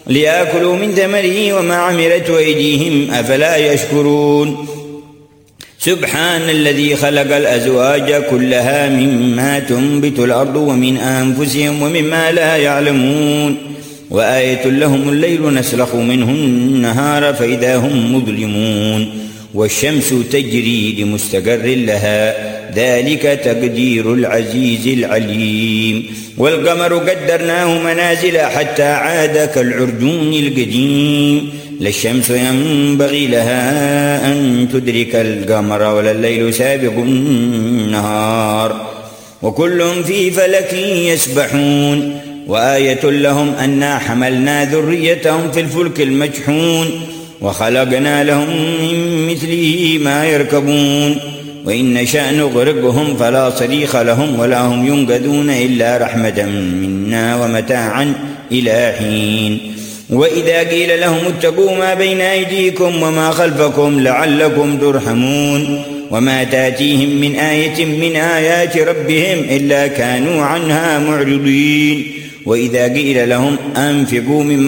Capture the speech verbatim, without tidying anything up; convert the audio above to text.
ليأكلوا من ثمره وما عملته أيديهم أفلا يشكرون. سبحان الذي خلق الأزواج كلها مما تنبت الأرض ومن أنفسهم ومما لا يعلمون. وآية لهم الليل نسلخ منه النهار فإذا هم مظلمون. والشمس تجري لمستقر لها ذلك تقدير العزيز العليم. والقمر قدرناه منازل حتى عاد كالعرجون القديم. لا الشمس ينبغي لها أن تدرك القمر ولا الليل سابق النهار وكل في فلك يسبحون. وآية لهم أنا حملنا ذريتهم في الفلك المجحون وخلقنا لهم من مثله ما يركبون. وإن نشأ نغرقهم فلا صريخ لهم ولا هم ينقذون إلا رحمة منا ومتاعا إلى حين. وإذا قيل لهم اتقوا ما بين أيديكم وما خلفكم لعلكم ترحمون. وما تاتيهم من آية من آيات ربهم إلا كانوا عنها معرضين. وإذا قيل لهم أنفقوا مما